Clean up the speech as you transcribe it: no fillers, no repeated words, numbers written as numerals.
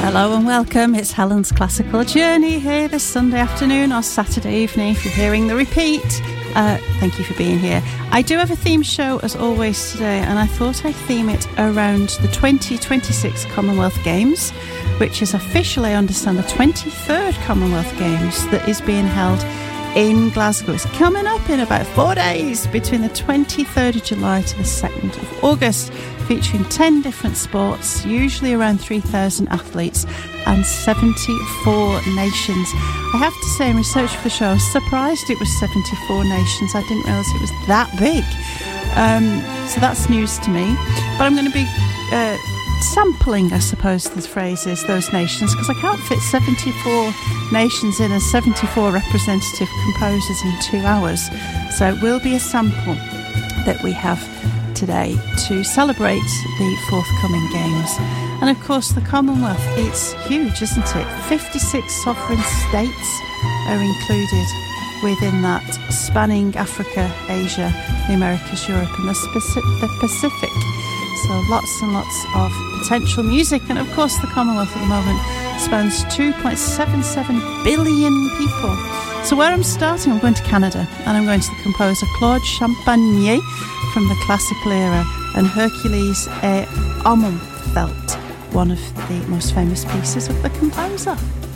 Hello and welcome. It's Helen's Classical Journey here this Sunday afternoon or Saturday evening if you're hearing the repeat. Thank you for being here. I do have a theme show as always today, and I thought I'd theme it around the 2026 Commonwealth Games, which is officially, I understand, the 23rd Commonwealth Games that is being held in Glasgow. It's coming up in about 4 days, between the 23rd of July to the 2nd of August, featuring 10 different sports, usually around 3,000 athletes and 74 nations. I have to say, in research for the show, I was surprised it was 74 nations. I didn't realise it was that big. So that's news to me. But I'm going to be sampling, I suppose the phrase is, those nations, because I can't fit 74 nations in as 74 representative composers in 2 hours. So it will be a sample that we have today to celebrate the forthcoming games. And of course the Commonwealth, it's huge, isn't it? 56 sovereign states are included within that, spanning Africa, Asia, the Americas, Europe and the Pacific. So lots and lots of potential music. And of course the Commonwealth at the moment spans 2.77 billion people. So where I'm starting, I'm going to Canada, and I'm going to the composer Claude Champagnier from the classical era, and Hercules et Armenfelt, one of the most famous pieces of the composer.